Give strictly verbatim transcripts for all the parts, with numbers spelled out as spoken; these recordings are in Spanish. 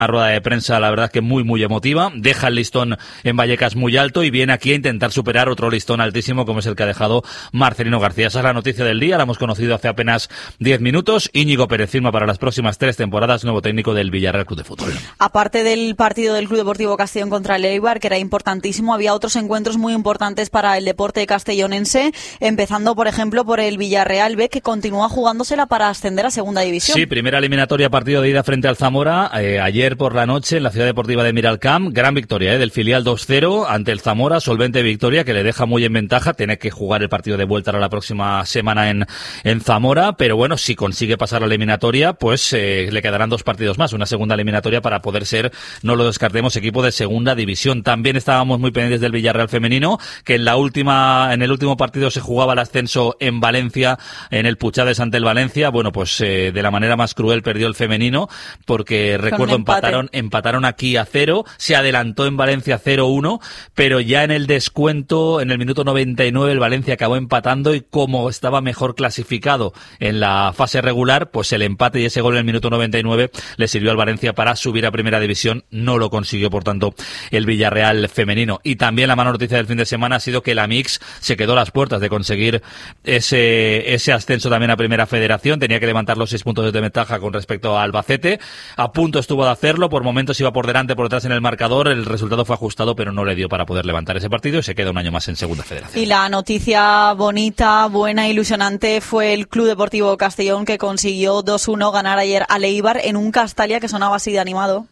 rueda de prensa, la verdad que muy, muy emotiva. Deja el listón en Vallecas muy alto y viene aquí a intentar superar otro listón altísimo como es el que ha dejado Marcelino García. Esa es la noticia del día, la hemos conocido hace apenas diez minutos. Íñigo Pérez firma para las próximas tres temporadas, nuevo técnico del Villarreal Club de Fútbol. Aparte del partido del Club Deportivo Castellón contra el Eibar, que era importantísimo, había otros encuentros muy importantes para el deporte castellonense, empezando, por ejemplo, por el Villarreal B, que continúa jugándosela para ascender a Segunda División. Sí, primera eliminatoria, partido de ida frente al Zamora, eh, ayer por la noche en la Ciudad Deportiva de Miralcamp. Gran victoria eh, del filial dos cero ante el Zamora, solvente victoria que le deja muy en ventaja. Tiene que jugar el partido de vuelta la próxima semana en, en Zamora, pero bueno, si consigue pasar a la eliminatoria, pues eh, le quedarán dos partidos más, una segunda eliminatoria para poder ser, no lo descartemos, equipo de Segunda División. También estábamos muy pendientes del Villarreal femenino, que en la última, en el último partido se jugaba el ascenso en Valencia, en el Puchades ante el Valencia. Bueno, pues eh, de la manera más cruel perdió el femenino, porque recuerdo empataron, empataron aquí a cero, se adelantó en Valencia cero uno, pero ya en el descuento, en el minuto noventa y nueve, el Valencia acabó empatando y como estaba mejor clasificado en la fase regular, pues el empate y ese gol en el minuto noventa y nueve le sirvió al Valencia para subir a Primera División. No lo consiguió, por tanto, el Villarreal femenino. Y también la mala noticia del fin de semana ha sido que la Mix se quedó a las puertas de conseguir ese, ese ascenso también a Primera Federación. Tenía que levantar los seis puntos de ventaja con respecto a Albacete. A punto estuvo de hacerlo, por momentos iba por delante, por detrás en el marcador, el resultado fue ajustado, pero no le dio para poder levantar ese partido y se queda un año más en Segunda Federación. Y la noticia bonita, buena, ilusionante fue el Club Deportivo Castellón, que consiguió dos uno ganar ayer al Eibar en un Castalia que sonaba así de animado,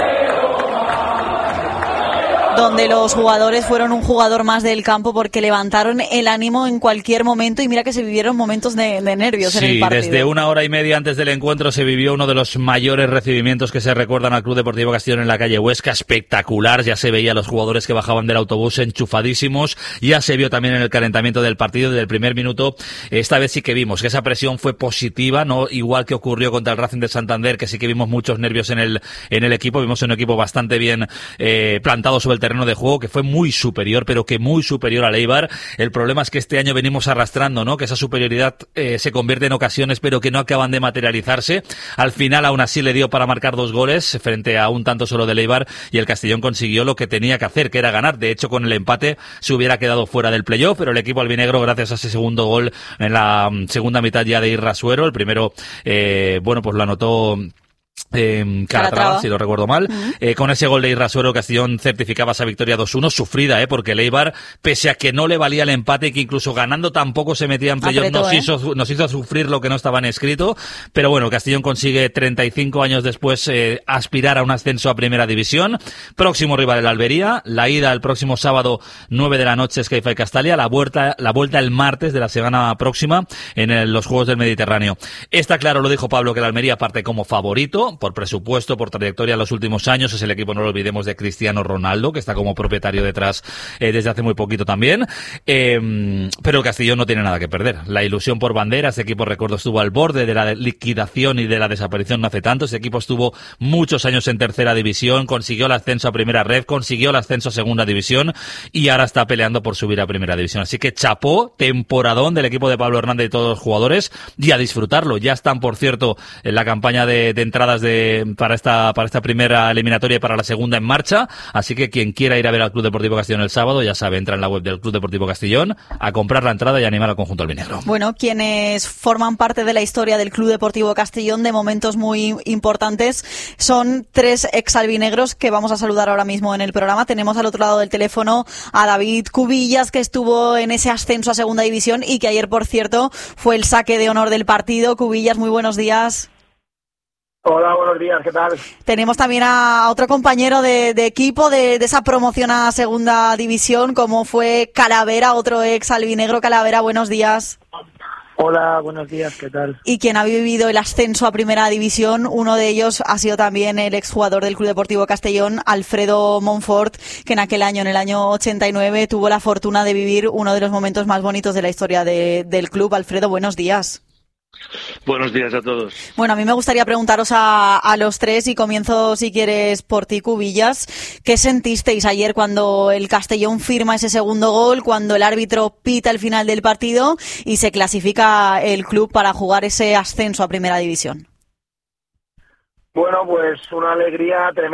donde los jugadores fueron un jugador más del campo porque levantaron el ánimo en cualquier momento y mira que se vivieron momentos de, de nervios sí, en el partido. Sí, desde una hora y media antes del encuentro se vivió uno de los mayores recibimientos que se recuerdan al Club Deportivo Castellón en la calle Huesca, espectacular. Ya se veía a los jugadores que bajaban del autobús enchufadísimos, ya se vio también en el calentamiento del partido desde el primer minuto. Esta vez sí que vimos que esa presión fue positiva, no igual que ocurrió contra el Racing de Santander, que sí que vimos muchos nervios en el en el equipo. Vimos un equipo bastante bien eh, plantado sobre el terreno de juego, que fue muy superior, pero que muy superior al Eibar. El problema es que este año venimos arrastrando, ¿no? Que esa superioridad eh, se convierte en ocasiones, pero que no acaban de materializarse. Al final, aún así, le dio para marcar dos goles frente a un tanto solo del Eibar y el Castellón consiguió lo que tenía que hacer, que era ganar. De hecho, con el empate se hubiera quedado fuera del playoff, pero el equipo albinegro, gracias a ese segundo gol en la segunda mitad ya de Irrasuero, el primero, eh, bueno, pues lo anotó Eh, Calatrava, si lo recuerdo mal. Uh-huh. Eh, con ese gol de Irrasuero, Castellón certificaba esa victoria dos uno, sufrida, eh, porque el Eibar, pese a que no le valía el empate y que incluso ganando tampoco se metía en playoff, nos, eh. hizo, nos hizo sufrir lo que no estaba en escrito. Pero bueno, Castellón consigue treinta y cinco años después eh, aspirar a un ascenso a Primera División. Próximo rival el Almería, la ida el próximo sábado nueve de la noche es Caifa y Castalia, la vuelta, la vuelta el martes de la semana próxima en el, los Juegos del Mediterráneo. Está claro, lo dijo Pablo, que el Almería parte como favorito por presupuesto, por trayectoria en los últimos años. Es el equipo, no lo olvidemos, de Cristiano Ronaldo, que está como propietario detrás eh, desde hace muy poquito también. Eh, pero el Castellón no tiene nada que perder. La ilusión por bandera, este equipo, recuerdo, estuvo al borde de la liquidación y de la desaparición no hace tanto. Este equipo estuvo muchos años en tercera división, consiguió el ascenso a primera red, consiguió el ascenso a segunda división y ahora está peleando por subir a primera división. Así que chapó, temporadón del equipo de Pablo Hernández y todos los jugadores, y a disfrutarlo. Ya están, por cierto, en la campaña de, de entradas de, para esta para esta primera eliminatoria y para la segunda en marcha, así que quien quiera ir a ver al Club Deportivo Castellón el sábado, ya sabe, entra en la web del Club Deportivo Castellón a comprar la entrada y animar al conjunto albinegro. Bueno, quienes forman parte de la historia del Club Deportivo Castellón de momentos muy importantes son tres exalbinegros que vamos a saludar ahora mismo en el programa. Tenemos al otro lado del teléfono a David Cubillas, que estuvo en ese ascenso a segunda división y que ayer, por cierto, fue el saque de honor del partido. Cubillas, muy buenos días. Hola, buenos días, ¿qué tal? Tenemos también a otro compañero de, de equipo de, de esa promoción a segunda división, como fue Calavera, otro ex albinegro. Calavera, buenos días. Hola, buenos días, ¿qué tal? Y quien ha vivido el ascenso a primera división, uno de ellos ha sido también el exjugador del Club Deportivo Castellón, Alfredo Monfort, que en aquel año, en el año ochenta y nueve, tuvo la fortuna de vivir uno de los momentos más bonitos de la historia de, del club. Alfredo, buenos días. Buenos días a todos. Bueno, a mí me gustaría preguntaros a, a los tres, y comienzo, si quieres, por ti, Cubillas. ¿Qué sentisteis ayer cuando el Castellón firma ese segundo gol, cuando el árbitro pita el final del partido y se clasifica el club para jugar ese ascenso a primera división? Bueno, pues una alegría tremenda.